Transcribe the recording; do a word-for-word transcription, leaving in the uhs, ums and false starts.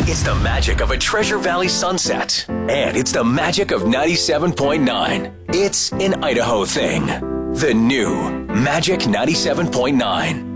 It's the magic of a Treasure Valley sunset. And it's the magic of ninety-seven point nine. It's an Idaho thing. The new Magic ninety-seven point nine.